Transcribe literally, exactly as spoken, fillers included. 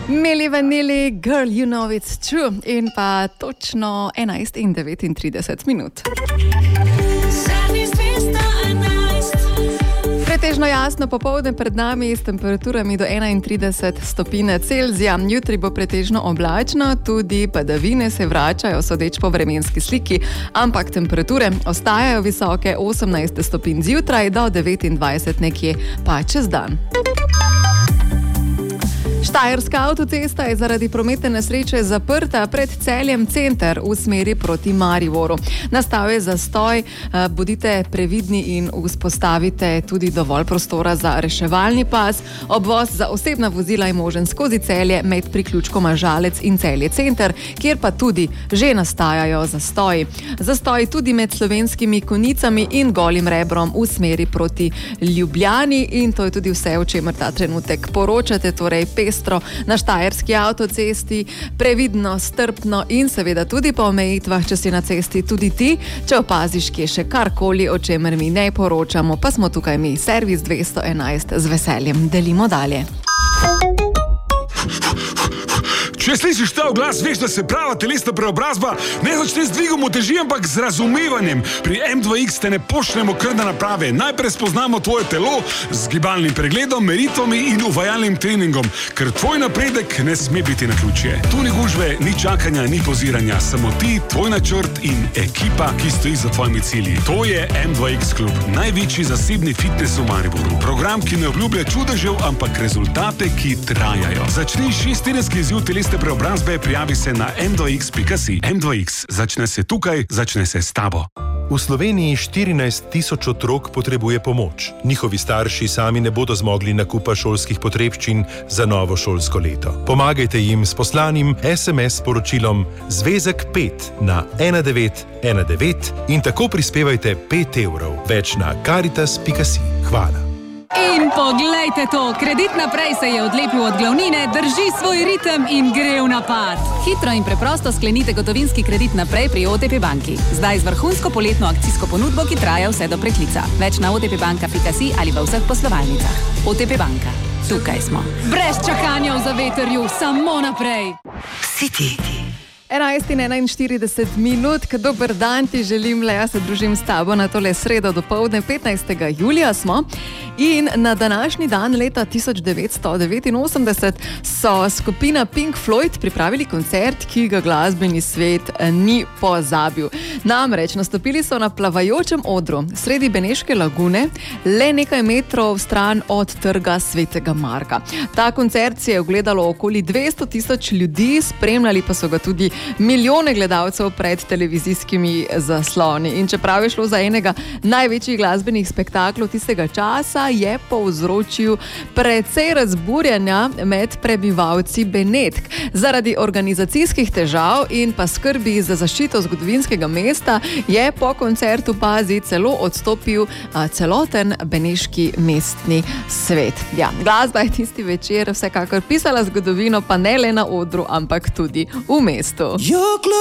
Milli Vanilli, Girl, You Know It's True in pa točno enajst in devetintrideset minut. Pretežno jasno popoldne pred nami s temperaturami do enaintrideset stopinj Celzija. Jutri bo pretežno oblačno, tudi padavine se vračajo, sodeč po vremenski sliki, ampak temperature ostajajo visoke, osemnajst stopinj zjutraj do devetindvajset nekje pa čez dan. Štajerska avtocesta je zaradi prometne nesreče zaprta pred Celjem center v smeri proti Mariboru. Nastal je zastoj, bodite previdni in vzpostavite tudi dovolj prostora za reševalni pas. Obvoz za osebna vozila je možen skozi Celje med priključkoma Žalec in Celje center, kjer pa tudi že nastajajo zastoji. Zastoji tudi med Slovenskimi Konjicami in Golim Rebrom v smeri proti Ljubljani in to je tudi vse, o čemer ta trenutek poročate, torej pestro na štajerski avtocesti, previdno, strpno in seveda tudi po omejitvah, če si na cesti tudi ti, če opaziš kje še karkoli, o čemer mi ne poročamo, pa smo tukaj mi, servis dvesto enajst, z veseljem delimo dalje. Če slišiš ta glas, veš, da se prava telesna preobrazba ne začne z dvigom uteži, ampak z razumevanjem. Pri em dva iks te ne pošljemo kar na naprave. Najprej spoznamo tvoje telo z gibalnim pregledom, meritvami in uvajalnim treningom, ker tvoj napredek ne sme biti naključje. Tu ni gužve, ni čakanja, ni poziranja, samo ti, tvoj načrt in ekipa, ki stoji za tvojimi cilji. To je em dva iks klub, največji zasebni fitness v Mariboru. Program, ki ne obljublja čudežev, ampak rezultate, ki trajajo. Začni šesttedenski izziv telesne preobrazbe, prijavi se na em dva iks pika si. em dva iks, začne se tukaj, začne se s tabo. V Sloveniji štirinajst tisoč otrok potrebuje pomoč. Njihovi starši sami ne bodo zmogli nakupa šolskih potrebščin za novo šolsko leto. Pomagajte jim s poslanim es em es sporočilom Zvezek pet na ena devet ena devet in tako prispevajte pet evrov. Več na karitas pika si. Hvala. In poglejte to, Kredit Naprej se je odlepil od glavnine, drži svoj ritem in gre v napad. Hitro in preprosto sklenite gotovinski kredit naprej pri o te pe banki. Zdaj z vrhunsko poletno akcijsko ponudbo, ki traja vse do preklica. Več na o te pe banka pika si ali v vseh poslovalnicah. o te pe banka. Tukaj smo. Brez čakanja v zavetrju, samo naprej. City. enajst in enainštirideset minut, dober dan ti želim, le jaz se družim s tabo na tole sredo dopoldne, petnajstega julija smo in na današnji dan leta tisoč devetsto devetinosemdeset so skupina Pink Floyd pripravili koncert, ki ga glasbeni svet ni pozabil. Namreč nastopili so na plavajočem odru sredi Beneške lagune, le nekaj metrov stran od trga Svetega Marka. Ta koncert si je ogledalo okoli dvesto tisoč ljudi, spremljali pa so ga tudi milijone gledalcev pred televizijskimi zasloni. In čeprav je šlo za enega največjih glasbenih spektaklov tistega časa, je povzročil precej razburjenja med prebivalci Benetk. Zaradi organizacijskih težav in pa skrbi za zaščito zgodovinskega mesta je po koncertu pazi celo odstopil a, celoten beneški mestni svet. Ja, glasba je tisti večer vsekakor pisala zgodovino, pa ne le na odru, ampak tudi v mestu.